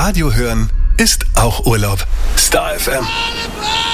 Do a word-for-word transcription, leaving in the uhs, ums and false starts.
Radio hören ist auch Urlaub. Star F M.